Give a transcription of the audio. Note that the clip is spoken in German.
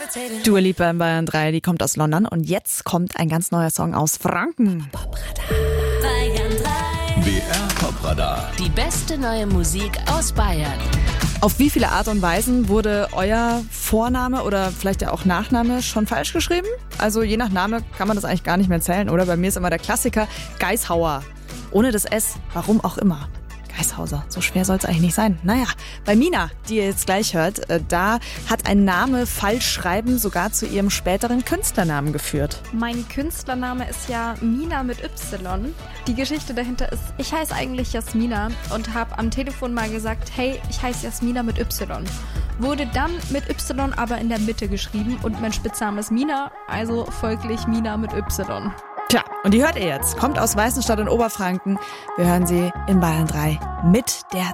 Dua Lipa in Bayern 3, die kommt aus London und jetzt kommt ein ganz neuer Song aus Franken. BR Popradar. Die beste neue Musik aus Bayern. Auf wie viele Art und Weisen wurde euer Vorname oder vielleicht ja auch Nachname schon falsch geschrieben? Also je nach Name kann man das eigentlich gar nicht mehr zählen, oder? Bei mir ist immer der Klassiker Geishauer. Ohne das S, warum auch immer. Geishauser, so schwer soll es eigentlich nicht sein. Naja, bei Mina, die ihr jetzt gleich hört, da hat ein Name Falschschreiben sogar zu ihrem späteren Künstlernamen geführt. Mein Künstlername ist ja Mina mit Y. Die Geschichte dahinter ist, ich heiße eigentlich Jasmina und habe am Telefon mal gesagt, hey, ich heiße Jasmina mit Y. Wurde dann mit Y aber in der Mitte geschrieben und mein Spitzname ist Mina, also folglich Mina mit Y. Tja, und die hört ihr jetzt. Kommt aus Weißenstadt in Oberfranken. Wir hören sie in Bayern 3 mit der